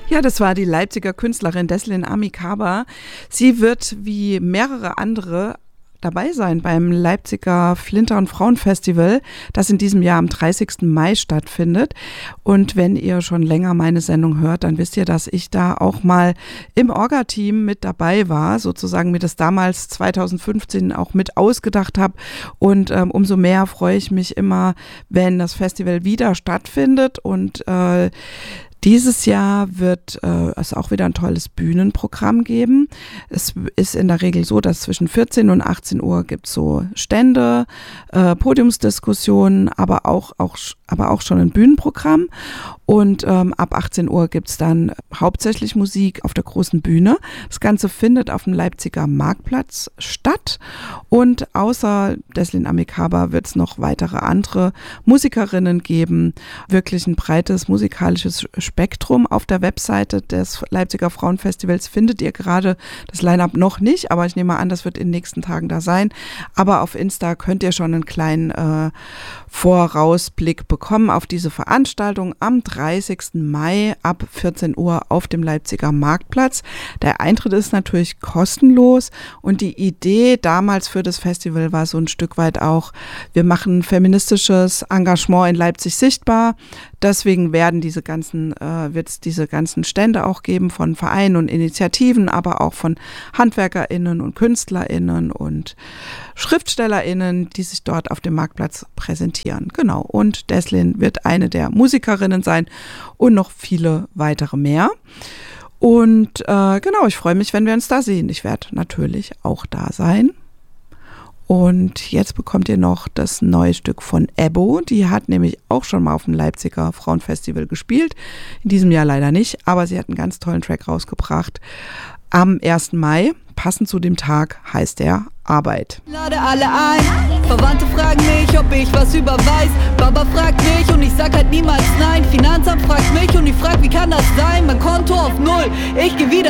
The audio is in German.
Ja, das war die Leipziger Künstlerin Deslin Amikaba. Sie wird wie mehrere andere dabei sein beim Leipziger Flinter- und Frauenfestival, das in diesem Jahr am 30. Mai stattfindet. Und wenn ihr schon länger meine Sendung hört, dann wisst ihr, dass ich da auch mal im Orga-Team mit dabei war, sozusagen mir das damals 2015 auch mit ausgedacht habe. Und umso mehr freue ich mich immer, wenn das Festival wieder stattfindet. Und dieses Jahr wird es auch wieder ein tolles Bühnenprogramm geben. Es ist in der Regel so, dass zwischen 14 und 18 Uhr gibt es so Stände, Podiumsdiskussionen, aber auch schon ein Bühnenprogramm. Und ab 18 Uhr gibt es dann hauptsächlich Musik auf der großen Bühne. Das Ganze findet auf dem Leipziger Marktplatz statt. Und außer Deslin Amikaba wird es noch weitere andere Musikerinnen geben. Wirklich ein breites musikalisches Spektrum. Auf der Webseite des Leipziger Frauenfestivals findet ihr gerade das Line-Up noch nicht, aber ich nehme an, das wird in den nächsten Tagen da sein. Aber auf Insta könnt ihr schon einen kleinen Vorausblick bekommen auf diese Veranstaltung am 30. Mai ab 14 Uhr auf dem Leipziger Marktplatz. Der Eintritt ist natürlich kostenlos und die Idee damals für das Festival war so ein Stück weit auch, wir machen feministisches Engagement in Leipzig sichtbar. Deswegen wird es diese ganzen Stände auch geben von Vereinen und Initiativen, aber auch von HandwerkerInnen und KünstlerInnen und SchriftstellerInnen, die sich dort auf dem Marktplatz präsentieren. Genau. Und Deslin wird eine der Musikerinnen sein und noch viele weitere mehr. Und genau, ich freue mich, wenn wir uns da sehen. Ich werde natürlich auch da sein. Und jetzt bekommt ihr noch das neue Stück von Ebbo. Die hat nämlich auch schon mal auf dem Leipziger Frauenfestival gespielt. In diesem Jahr leider nicht, aber sie hat einen ganz tollen Track rausgebracht. Am 1. Mai, passend zu dem Tag, heißt er Arbeit. Lade alle ein, Verwandte fragen mich, ob ich was überweis. Baba fragt mich und ich sag halt niemals nein. Finanzamt fragt mich und ich frag, wie kann das sein? Mein Konto auf Null, ich geh wieder